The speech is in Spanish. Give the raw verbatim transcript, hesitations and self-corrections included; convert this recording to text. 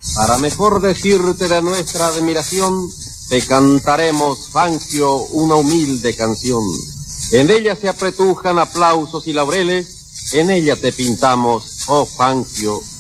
Para mejor decirte de nuestra admiración, te cantaremos, Fangio, una humilde canción. En ella se apretujan aplausos y laureles, en ella te pintamos, oh Fangio,